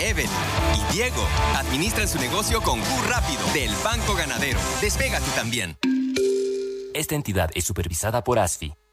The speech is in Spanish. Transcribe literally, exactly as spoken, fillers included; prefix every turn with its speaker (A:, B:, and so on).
A: Evelyn y Diego administran su negocio con Q Rápido del Banco Ganadero. Despega tú también.
B: Esta entidad es supervisada por A S F I.